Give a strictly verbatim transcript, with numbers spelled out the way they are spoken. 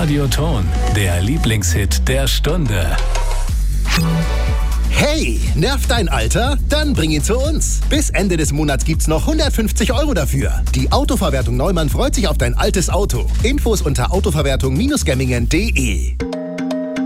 Radioton, der Lieblingshit der Stunde. Hey, nervt dein Alter? Dann bring ihn zu uns. Bis Ende des Monats gibt's noch hundertfünfzig Euro dafür. Die Autoverwertung Neumann freut sich auf dein altes Auto. Infos unter autoverwertung Bindestrich gemmingen punkt de.